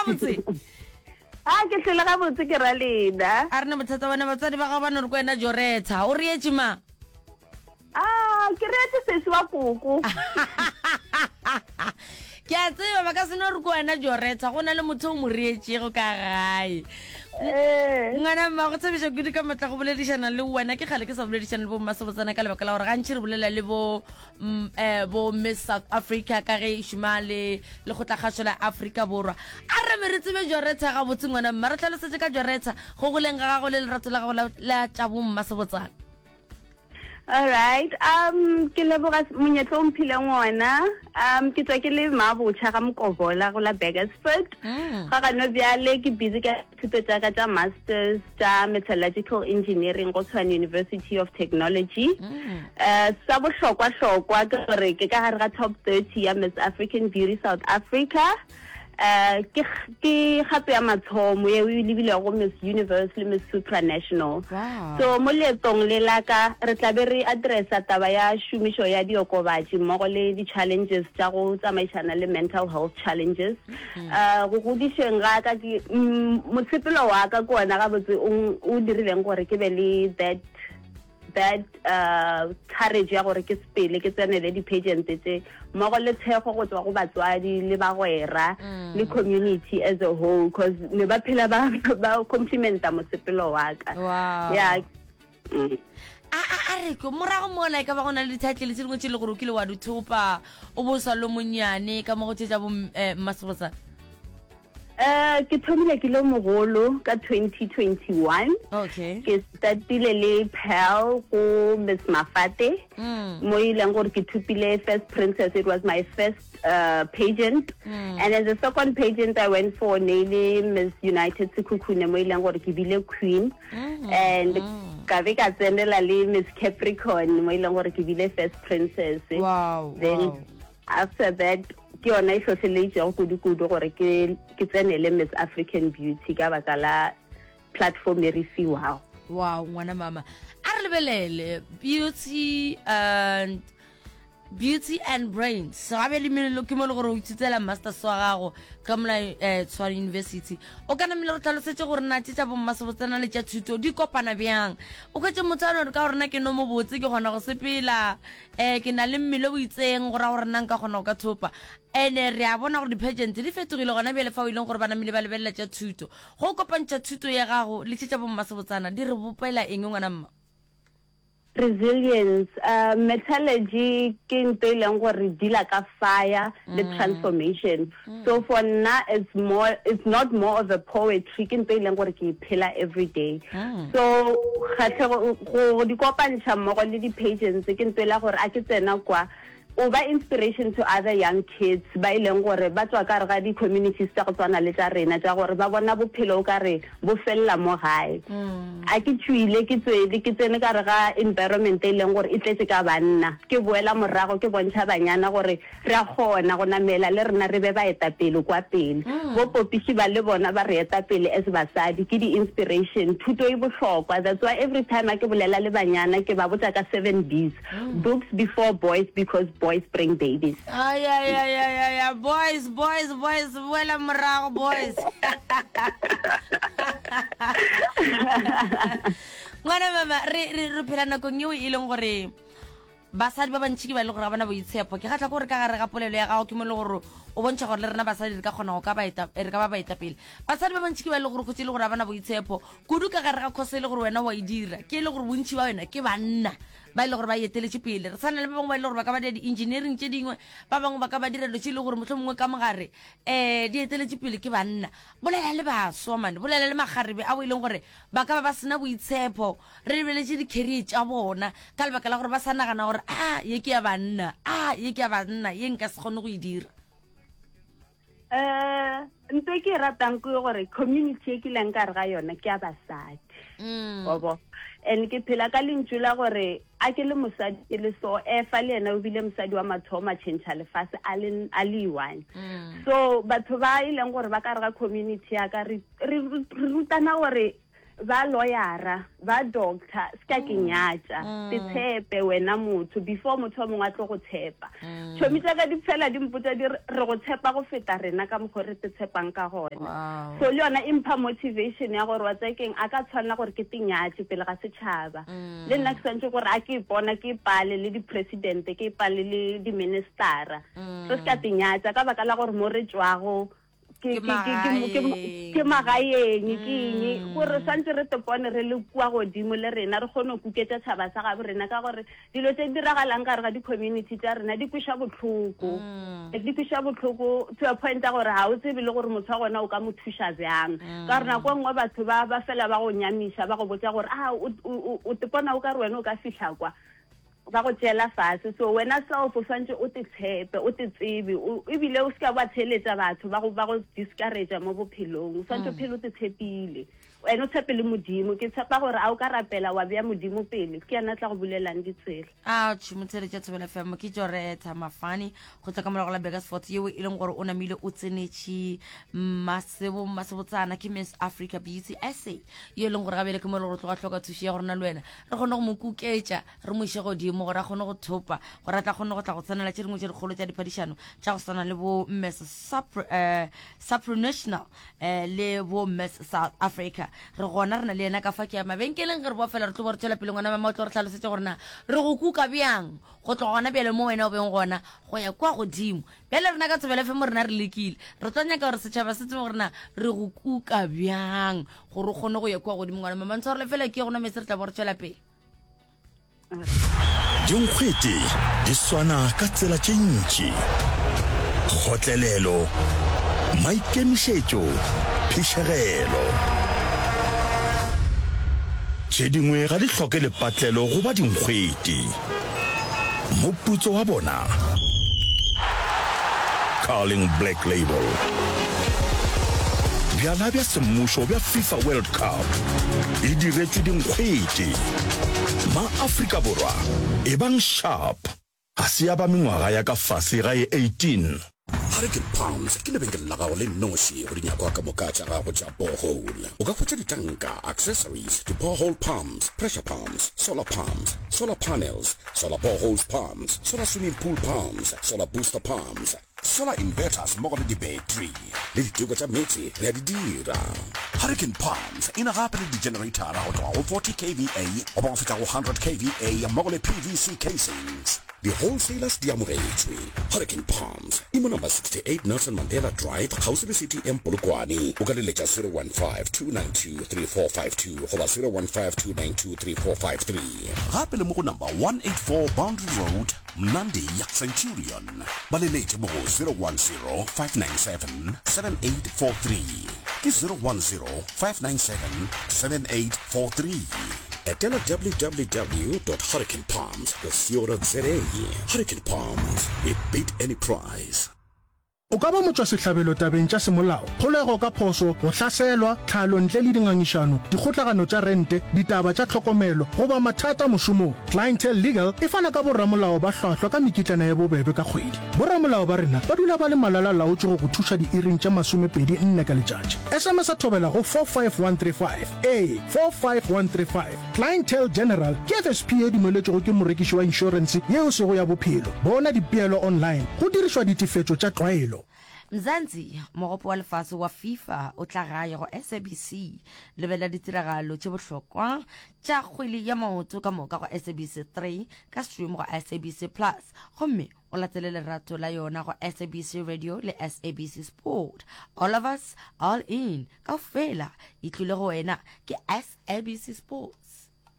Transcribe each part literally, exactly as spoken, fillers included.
botse Ah, ke tlile ga botse ke ra lena. a rena bothata bana batsadi ba ga bana re kwena Joreta o re etse ma Ah, ke re etse sesi wa kuku. ke a tseba ba ka seno re kwena Joreta go na le motho o mo reetse go ka gae Eh, ngwana mma go tsebisa kudu ka matla go boledišana le wena ke gale ke sa boledišana le bo mmasobotsana ka lebaka la gore gantši re bolela le bo mm, eh, bo Miss South Africa ka ge šoma le le go tla kgašo la Africa borwa a re me re tsebe Joreta ga botse ngwana mma re tlhalosetse ka Joreta go goleng ga gago le lerato la gago la- la tša bo mmasobotsana all right. Um, ke leboga monyetla o mphileng ona. Um, ke tswa ke le mabotjha ga Mokobola go la Burgersford. Mm. Ga gano bjale ke busy ka thuto tsa ka tsa masters tsa metallurgical engineering go Tshwane University of Technology. Mm. Uh, sa bohlokwa hlokwa ke gore ke ka gare ga top thirty ya Miss African Beauty South Africa. Uh, ke ke gape ya mathomo ye o lebile go Miss Universe le Miss Supranational. Wow. So mo letong le la ka re tla be re addressa taba ya shumisho ya diokobatši mmogo le di-challenges tša go tsamaišana le mental health challenges. Uh, go godišeng ga ka ke mm, motshepelo wa ka ke ona gabotse o o dirileng gore ke be le that that uh courage ya gore ke sepele ke tsenele di-pageant tse mmogo le thekgo go tswa go batswadi le bagwera le community as a whole because ne ba phela ba ba complimenta mosepelo wa ka. Wow. Yeah. Mm. a a a re ko morago mo like ba gona le title tse dingwe tse le gore o kile wa di thopa o bo sa lo monyane ka mo go tsetsa bo mmasobotsana Uh, ke thomile ke lo mogolo ka twenty twenty-one. okay Ke startile le Pearl go Miss Mafate. mm. Mo ileng gore ke thupile first princess. It was my first uh, pageant. Mm. And as the second pageant I went for Nele Miss United Sekhukhune mo ileng gore ke bile queen. Mm. And Mm. ka be ka tsenela le Miss Capricorn mo ileng gore ke bile first princess. wow Then wow after that ke yona e tlhotlheletseng kudu-kudu gore ke ke tsenele Miss African Beauty ka baka la platform e re fiwang. wow ngwana mama a re lebelele beauty and beauty and brains so ga be le melelo ke mo le gore o ithutela masters wa gago ka mola eh, Tshwane University o kana mele re tlhalosetse gore na tša bo mmasobotsana le tša thuto di kopana bjang o ka tše motsana re ka gore na ke no mo botse ke gona go sepela eh ke na le mmele o itseng gore gore nna nka gona go ka thopa ene re a bona gore di-pageant di fetogile gona bjale fa o ileng gore bana mmele ba lebelela tša thuto go kopantša thuto ya gago le tša bo mmasobotsana di re bopela eng ngwana mma Resilience, uh, metallurgy ke ntho e leng gore dila ka fire le transformation. So for now it's more it's not more of a poetry ke ntho e leng gore ke phela every day. Mm. So ga tle go go di kopantsha mmogo le di pageants ke ntho e la gore a ke tsena kwa over inspiration to other young kids ba ileng gore ba tswa ka re ga di communities tsa go tswana le tsa rena tsa gore ba bona bophelo ka re bo fella mo gae. A ke tswile ke tswele ke tsene ka re ga environment e leng gore e tletse ka banna ke boela morago ke bontsha banyana gore re a gona go namela le rena re be ba eta pele kwa pele bo popisi ba le bona ba re eta pele as basadi ke di inspiration thuto e bohlokwa. That's why every time a ke bolela le banyana ke ba botsa ka seven B's. Books before boys because boys bring babies. ay ay ay ay ay ay boys boys boys boela morago boys ngwana mama re re re phela nakong eo e leng gore basadi ba bantši ke ba le gore ga bana boitshepo ke gatla gore ka gare ga polelo ya gago ke mo le gore o bontšha gore le rena basadi re ka kgona go ka baeta re ka ba baeta pele basadi ba bantši ke ba le gore go tse le gore ga bana boitshepo kudu ka gare ga kgoso e le gore wena wa e dira ke le gore bontši ba wena ke banna ba ile gore ba eteletse pele re sana le ba bangwe ba ile gore ba ka ba dira di-engineering tše dingwe ba bangwe ba ka ba dira dilo tše e le gore motlho mongwe ka mogare um di eteletse pele ke banna bolela le baswa mane bolela le magarebe a o e leng gore ba ka ba ba sena boitshepo re lebeletse di-career tša bona ka lebaka la gore ba sa nagana gore a ye ke ya banna a ye ke ya banna ye nka se kgone go e dira Uh, ntho e ke e ratang ke gore community e ke leng ka re ga yona ke ya basadi. Mm. Bobo. And ke phela ka lentswe la gore a ke le mosadi ke le so efa le ena o bile mosadi wa mathomo a tšhentšha lefase a le a le one. So batho ba ileng gore ba ka re ga community ya ka re re re rutana gore ba lawyera ba doctor ska ke nyatsa te tshepe wena motho before motho mongwe a tlo go tshepa tshomi tsa ka di fela di mputsa di re go tshepa go feta rena ka mogore te tshepang ka gona so le yona impha motivation ya gore wa tsekeng a ka tshwana gore ke tinyatse pele ga setšhaba le nna ke santse gore a ke ipona ke pale le di president ke pale le di ministera so ska tinyatsa ka baka la gore mo re tswago ke ke ke ke magaeng ke eng gore santse re topone re le kwa godimo le rena re gone go kuketsa tshaba sa ga rena ka gore dilo tse di diragalang ka re ga di community tsa rena di kwisha botlhoko di kwisha botlhoko to a point ya gore ha o tsebe le gore motho wa gona o ka mo thusha byang ka rena go ngwa batho ba ba fela ba go nyamisa ba go botsa gore ah o te pona o ka re wena o ka fihla kwa ba go tshela fase so wena self o santse o te tshepe o te tsebe e bile o ska ba tsheletsa batho ba go ba go discourage mo bophelong o santse phelo te tshepile wena o tshepele modimo ke tshepa gore a o ka rapela wa bya modimo pele ke yana tla go bulelang ditsela a tshimotsere tsa tsebela fm ke jore tsa mafani go tla ka mola go la Vegas Fort yeo e leng gore o namile o tsenetši masebo masebotsana ke Miss Africa Beauty essay yo leng gore ga bele ke mo le go tloga tloga thushi ya gore na lwena re gone go mo kuketša re mo ishe godimo gore a gone go thopa gore a tla gone go tla go tsanela tše dingwe tše dikgolo tša diphadišano tša go sana le bo Miss Supranational le bo Miss South Africa re gona re na le ena ka fa ke ya mabenkeleng re bo fela re tlo bo re tšwela pele ngwana mama o tlo re tlhalosetse gore na re go kuka bjang go tlo gona bjale mo wena o beng gona go ya kwa godimo bjale rena ka tsebele fe mo rena re lekile re tlo nyaka gore setšhaba se tsebe gore na re go kuka bjang gore o kgone go ya kwa godimo ngwana mama ntse gore le fela ke gona metse re tla bo re tšwela pele dinkgwete di swana ka tsela tše ntši kgotlelelo maikemišetšo phišegelo tše dingwe ga di hloke lepatlelo go ba dinkgwete moputso wa bona Carling Black Label bjala bja semmušo bja FIFA World Cup e diretšwe dinkgwete ma-Afrika Borwa e bang sharp ga se ya ba mengwaga ya ka fase ga e eighteen Hurricane Palms ke lebenkele la gago le noši go dinyakwa ka moka tša gago tša borehole o ka hwetša ditanka accessories to borehole pumps pressure pumps solar pumps solar panels solar boreholes pumps solar swimming pool pumps solar booster pumps solar inverters mmogo le di-battery le diteko tša metsi re a di dira Hurricane Palms e na gape le di-generatara go tloga go forty k v a go ba go feta go one hundred k v a mmogo le P V C casings di-wholesalers di amogetšwe Hurricane Palms e mo number sixty-eight Nelson Mandela Drive gausi le C T M Polokwane o ka leletša zero one five two nine two three four five two goba zero one five two nine two three four five three gape le mo go number one eighty-four Boundary Road Mnandi Centurion ba leletše mo go zero one zero five nine seven seven eight four three ke zero one zero five nine seven seven eight four three etela w w w dot hurricane palms dot co dot za Hurricane Palms, it beat any price. O ka ba motswasehlabelo tabeng tša semolao kgolego ka phoso go hlaselwa tlhalo ntle le dingangišano dikgotlagano tša rente ditaba tša tlhokomelo goba mathata mošomong Clientele Legal e fana ka borramolao ba hlwahlwa ka mekitlana ya bobebe ka kgwedi borramolao ba rena ba dula ba le malala laotše go go thuša diiring tša masomepedi nne ka letšatši S M S a thobela go four five one three five a four five one three five Clientele General ke F S P e dumeletšego ke morekiši wa insurance yeo sego ya bophelo bona dipeelo online go dirišwa ditifetšo tša tlwaelo Mzansi mogopo wa lefase wa FIFA o tla gae go S A B C lebela ditiragalo tše bohlokwa tša kgwele ya maoto ka moka go S A B C three ka stream go S A B C plus gomme o latele lerato la yona go S A B C radio le S A B C sport all of us all in ka fela e tlile go wena ke S A B C sports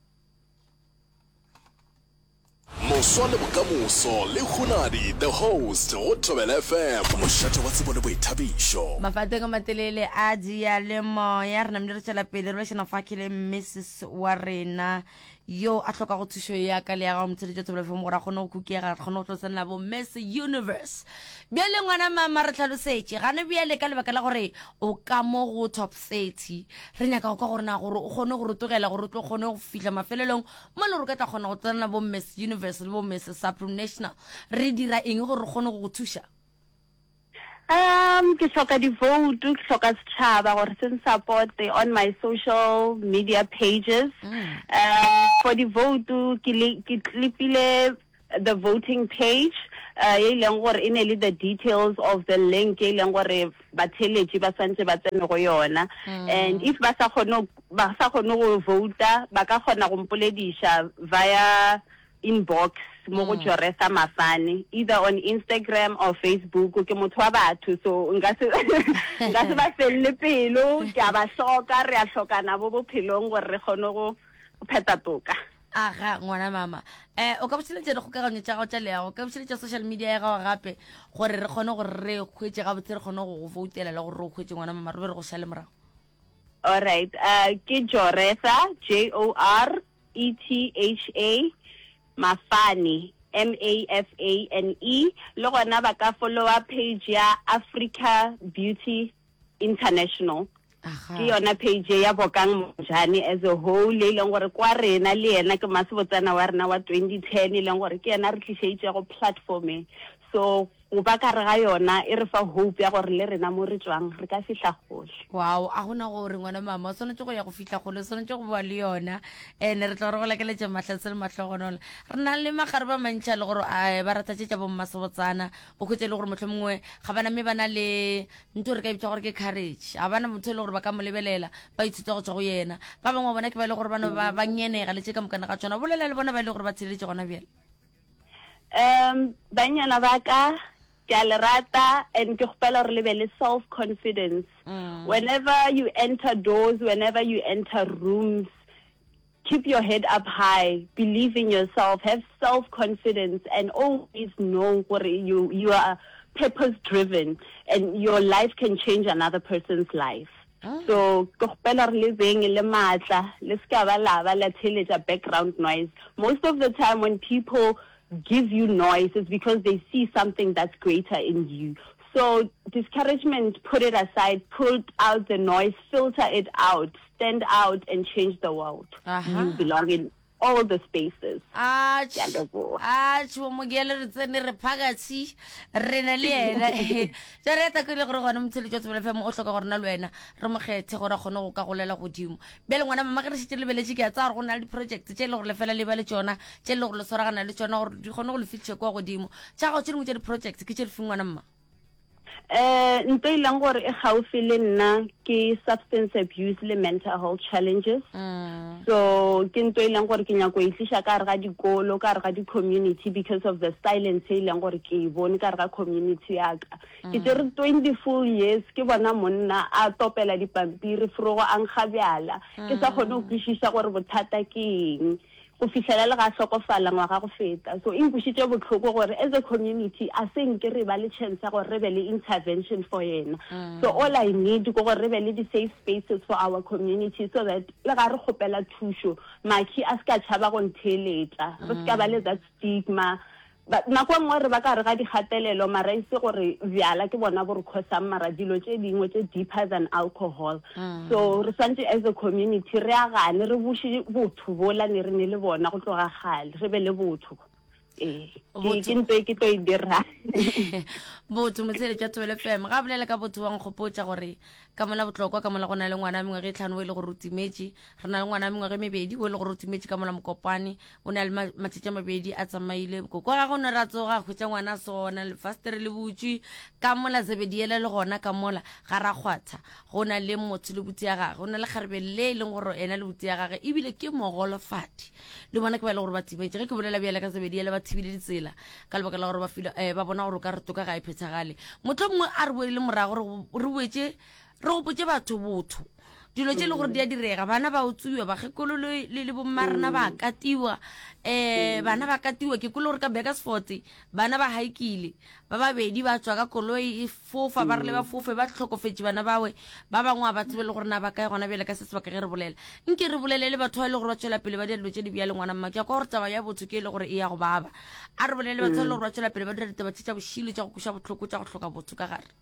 Moswa le bokamoso le khunadi the host go Thobela F M mošate wa tsebo le boithabišo mafateng a matelele a dia le moya re namile re tšwela pele re bešana fa ke le Missus wa rena yo a hloka go thušo ya ka le ya ga motšheletša Thobela F M gore a kgone go kukega re kgone go tlosenela bo Miss Universe bjale ngwana mama re tlhalosetše gane bjale ka lebaka la gore o ka mo go top thirty re nyaka go ka gore na gore o kgone go rotogela gore o tlo kgone go fihla mafelelong mo le gore ka tla kgona go tsenela bo Miss Universe le bo Miss Supranational re dira eng gore re kgone go go thuša Um, ke hloka di-vote, ke hloka setšhaba gore se support on my social media pages. Mm. Um, for the vote, ke li- ke clipile the voting page. Uh, e leng gore e ne le the details of the link e leng gore batheletši ba swantse ba tsene go yona. And if ba sa kgone ba sa kgone go vouta ba ka kgona go mpolediša via inbox mo go Joresa Mafane, either on Instagram or Facebook. Ke motho wa batho, so nka se nka se ba felle pelo, ke a ba hloka, re a hlokana bo bophelong gore re kgone go pheta toka. Aga ngwana mama eh o ka botsheletsa go kaganyo tsa go tsa le go ka botsheletsa social media ya ga gape gore re kgone gore re khwetse ga botse re kgone go go voutela le gore re khwetse ngwana mama re be re go shale morago. All right, uh ke Joresa, J O R E T H A Mafane, M A F A N E. Le gona ba ka follow page ya Africa Beauty International. Ke yona page ya Bokang Mojane as a whole le leng gore kwa rena le yena ke Masibotsana wa rena wa twenty ten le leng gore ke yena re tlišitse go platform. So go ba ka re ga yona e re fa hope ya gore le rena mo re tswang re ka fihla gole. Wow, a gona gore ngwana mama so ntse go ya go fihla gole so ntse go bua le yona ene re tla re go lakeletse mahlatsele matlhogonola re na le magare ba mantšha le gore a ba rata tša bo Masibotsana o khwetse le gore mohlomongwe ga bana me bana le ntho re ka bitsa gore ke courage a bana motho le gore ba ka mo lebelela ba ithuta go tswa go yena ba bangwe bona ke ba le gore bana ba ba nyenega le tše ka mokana ga tsona bolela le bona ba le gore ba tshiletse gona bjale. Um banyana ba ka ke a le rata and ke gopela gore le be le self confidence. Whenever you enter doors, whenever you enter rooms, keep your head up high, believe in yourself, have self confidence, and always know what you you are purpose driven and your life can change another person's life. So ke gopela gore le beng le matla le ska ba la ba la theletša background noise. Most of the time when people give you noise is because they see something that's greater in you. So discouragement, put it aside, put out the noise, filter it out, stand out and change the world. Uh-huh. You belong in all the spaces. Ah, ah, chumogele re tsene re phagathi re na le ena tsere ta ke le gore gona motshele tso tsebele femo o hloka gore na le wena re mogetse gore gone go ka golela godimo bele ngwana mama ke re shitse le bele tshi ke a tsa gore go na le project tse le gore le fela le ba le tsona tse le gore le soragana le tsona gore di gone go le fitse kwa godimo tsa go tsene mo tse di project ke tse le fingwana mama. Uh, nto ilang gore e gaufi le nna ke substance abuse le mental health challenges. Mm. So ke nto ilang gore ke nyako itlisha ka re ga dikolo ka re ga di community because of the silence e ilang gore ke bone ka re ga community ya ka. Ke tsere twenty full years ke bona monna a topela dipampiri frogo ang kgabyala ke sa kgone go kwishisha gore bothata ke eng go fihlela le ga hlokofala ngwaga go feta. So in bushitse botlhoko gore as a community a seng ke re ba le chance gore re be le intervention for yena. Mm. So all I need go gore re be le di safe spaces for our community so that le ga re gopela thusho maki a ska tshaba go ntheletsa re ska ba le that stigma. But nako nngwe re ba ka re ga di gatelelo mara ise gore bjala ke bona bo re khosang mara dilo tše dingwe tše deeper than alcohol. Mm. So re santse as a community re agane re bushi botho bola ne re ne le bona go tloga gale re be le botho eh ke ntwe ke to e dira botho motsele tša twele fm ga bolela ka botho wa nkgopotša gore ka mola botlokwa ka mola go na le ngwana mengwe ge tlhano e le gore rutimetše re na le ngwana mengwe ge mebedi o le gore rutimetše ka mola mokopane o na le matšatši mabedi a tsamaile koko ga go ne ra tsoga khwetša ngwana sona le fastere le butši ka mola zebediele le gona ka mola ga ra kgwatha go na le motho le buti ya gage go na le kgarebe le e leng gore ena le buti ya gage ebile ke mogolofadi le bona ke ba le gore ba timetše ge ke bolela bjale ka zebediele ba thibile ditsela ka lebaka la gore ba fila eh ba bona gore ka re toka ga e phethagale motho mongwe a re boele morago re boetse re go potse batho botho dilo tse le gore di a direga bana ba utsuwa ba gekolo le le bommarna ba katiwa eh bana ba katiwa ke kolo re ka Bakersfort bana ba haikile ba babedi ba tswa ka koloi e fofa ba re le ba fofe ba tlhokofetse bana bawe ba bangwe ba tsebe le gore na ba ka gona bele ka se sebaka ge re bolela nke re bolele le batho ba le gore ba tswela pele ba dilo tse di bia le ngwana mma ke go re taba ya botho ke le gore e ya go baba a re bolele batho le gore ba tswela pele ba dira ditaba tsa boshilo tsa go kusha botlhoko tsa go hloka botho ka gare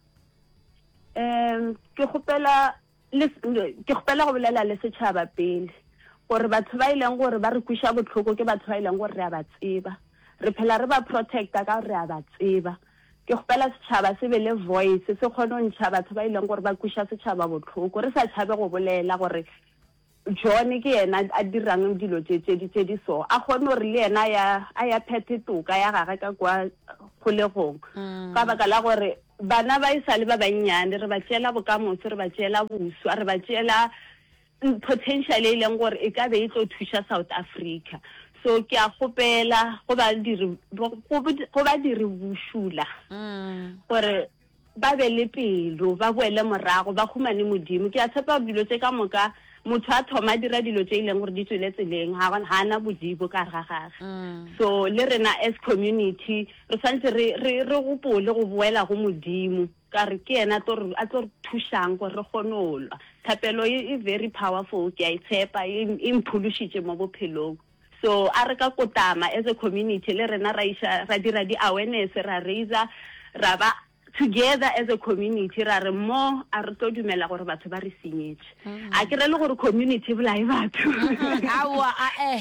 em ke gopela le ke gopela go bolela le setšhaba pele gore batho ba ileng gore ba re kusha botlhoko ke batho ba ileng gore re a ba tseba re phela re ba protecta ka re a ba tseba ke gopela setšhaba se be le voice se kgone go ntšha batho ba ileng gore ba kuša setšhaba botlhoko re sa tšhabe go bolela gore John ke yena a dirang dilo tse tse di so a kgone gore le yena a ya phethe toka ya gage ka kwa kgolegong ka baka la gore bana ba isale ba bannyane re ba tšela bokamoso re ba tšela boswa re ba tšela potential e leng gore e ka be e tlo thuša South Africa so ke a gopela go ba dire go ba dire bušula gore ba be le pelo ba boele morago ba khumane modimo ke a tshepa dilo tse ka moka motho a thoma dira dilo tse ileng gore di tswele tseleng ha hana bodibo ka ga gagwe so le rena as community re santse re re gopole go boela go modimo ka re ke ena tlo a tlo thushang gore re gonolwa thapelo e very powerful ke a itshepa e imphulushitse mo bophelong so a re ka kotama as a community le rena ra isha ra dira di awareness ra raiser ra ba together as a community ra re mo a re tlo dumela gore batho ba re senyetse a ke re le gore community bolai batho awa a eh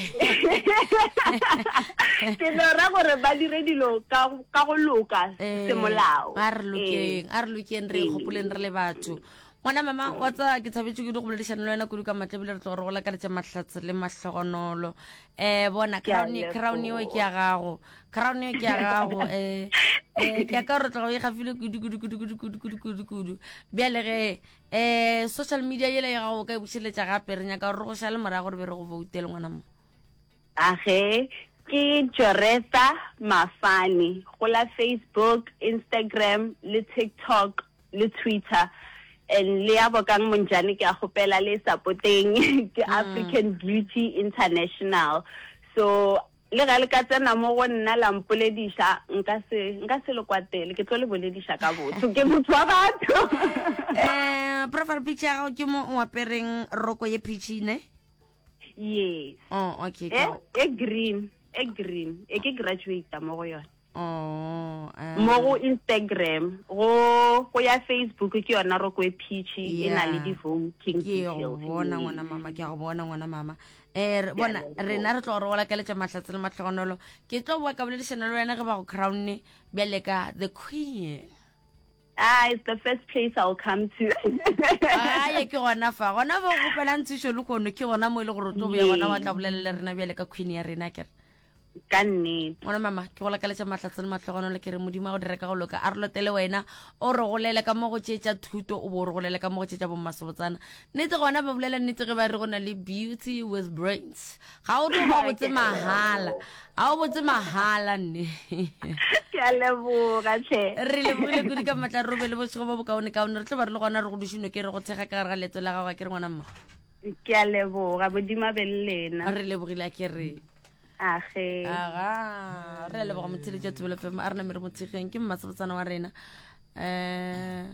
ke no ra gore ba dire dilo ka ka go loka se molao a re lokeng a re lokeng re gopoleng re le batho Mwana mama watsa ke tshabetse ke go boledišana le wena kudu ka matlebile re tlo go gola ka re tša mahlatse le mahlogonolo eh bona crown crown yo ke ya gago crown yo ke ya gago eh eh ke ka re tlo go e gafile kudu kudu kudu kudu kudu kudu kudu kudu bjale ge eh social media yele ya gago ka e bušeletša gape re nyaka re go šale morago re be re go voutele ngwana mo age ke Joreta Mafani go la Facebook Instagram le TikTok le Twitter and le ya bokang monjane ke a gopela le supporting ke African Beauty International so le ga le ka tsena mo go nna la mpoledisha nka se nka se le kwatele ke tlo le boledisha ka botho ke motho wa batho eh profile picture ga ke mo o apereng roko ye peachy ne yes oh okay eh e green e green e ke graduate mo go yona oh mo go Instagram go go ya Facebook ke yona roko e peachy e na le di voting ke go bona ngwana mama ke go bona ngwana mama eh bona rena re tlo rola ka le tša mahlatse le mahlogonolo ke tlo bua ka boledišana le wena ge ba go crown bjale ka the queen ah it's the first place I'll come to ah ye ke gona fa gona ba go pela ntšhisho le kono ke gona mo ile gore tlo boya gona wa tla bolelele rena bjale ka queen ya rena ke ka nnete ngwana mama ke go lakaletša mahlatse le mahlogonolo ke re modimo go direka go loka a re lotele wena o re golele ka mo go tšetša thuto o bo re golele ka mo go tšetša bommasobotsana nnete gona ba bolela nnete ge ba re go na le beauty with brains ga o tlo ba botse mahala ga o botse mahala nne ke a leboga tlhe re lebogile kudu ka matla re robe le botšego bo bokaone kaone re tlo ba re le gona re go dušino ke re go thega ka gare ga leeto la gago ke re ngwana mma ke a leboga bodimo be le lena re lebogile a ke re age aga re le ba go motšheletša tubelo fema a re na mere motšhegeng ke mmasabotsana wa rena eh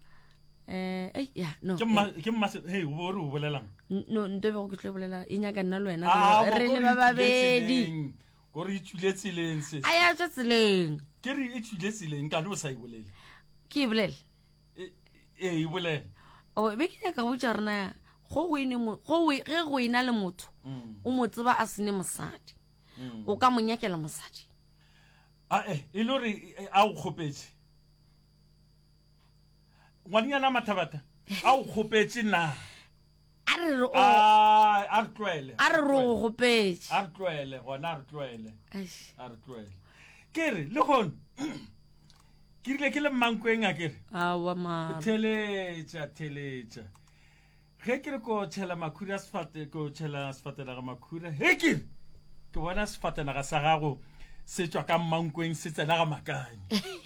eh eh ya no ke mma ke mma hey o re o bolelang no nto be go ke tlo bolela e nyaka nna le wena Ah, re le go ba re babedi itšwileng, go re itšwile tseleng se a ya tša tseleng ke re itšwile tseleng ka no sa e bolele ke e bolele e e bolele o be ke nyaka botša rena go go ine mo go we- ge go ina le motho o mo tseba a sene mosadi o ka monyakela mosadi a eh e le re a o khopetse ngwanyana mathabata a o khopetse na a re re o- a a re tlwele a re re o gopetse a re tlwele gona a re tlwele Eish. a re tlwele ke re le gone ke rile ke le mmankweng a ke re awa mara theletša theletša ge ke re ko tšhela makhura sefate ko tšhela sefatanaga makhura he ke re ke bona sefatanaga sa gago se tšwa ka mmankweng se tsena ga makanye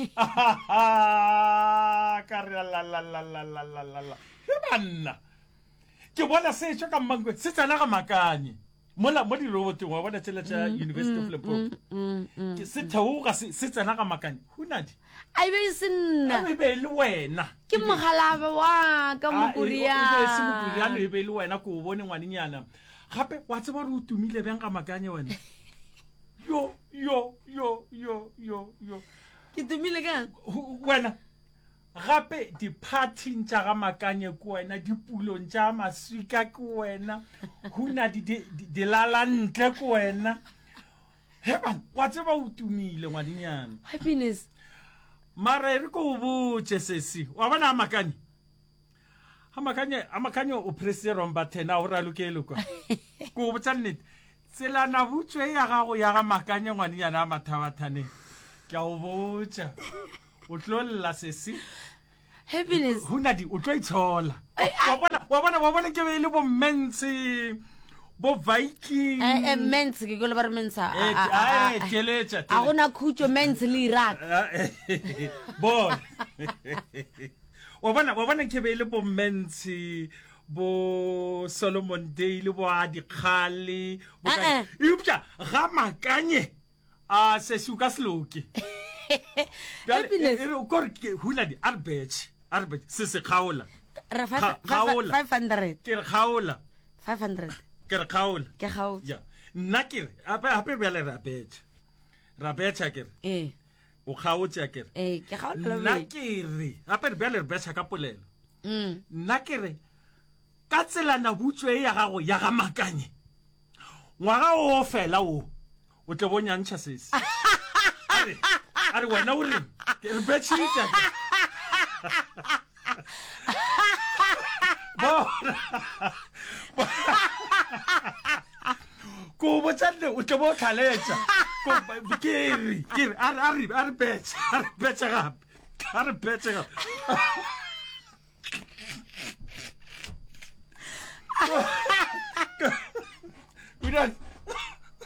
ka re lalalalalalala he banna ke bona se tšwa ka mmankweng se tsena ga makanye mola mo diroboteng wa bona tšela tša university of Limpopo ke se theoga se se tsena ga makanye hunadi a be e se nna e be le wena ke mogalabe wa ka mokuriano mokuriana e be le wena ko o bone ngwanenyana gape wa tseba re o tumile bjang ga makanye wena yo yo yo yo yo yo ke tumile kang Hu- wena gape di-parting tša ga makanye ke wena dipulong tša maswika ke wena huna dilalantle ke wena heban wa tseba o tumile ngwanenyana happiness mara e re ko o botse sesi wa bona makanye amakanye amakanye o president ba tena o ra lokele kwa ko botsa nnete tsela na butswe ya gago ya ga makanye ngwani yana mathabathane ke a o botsa o tlolla sesi Happiness huna di o tlo itshola wa bona wa bona wa bona ke be le bo mense bo Viking eh mense ke go le ba re mensa eh keletsa a gona khutso mense le Iraq bo wa bona wa bona ke be le bo mense bo Solomon Dale bo a di khale bo ka upja ga makanye a se suka sloki Happiness e o kor ke hula di arbech arbech se se khaola five hundred ke khaola five hundred ke khaola ke khao ya nna ke apa apa bele rabech rabech ke eh o khaotsa ke eh ke khao le nna ke re apa bele rabech ka polelo mm nna ke re ka tsela na butswe ya gago ya ga makanye ngwaga o fela o o tle bonyantsha sesi are wena o re re betshitse bo ko botsane o tle bo tlhaletsa ko ke re ke are are are betsa are betsa gape are betsa gape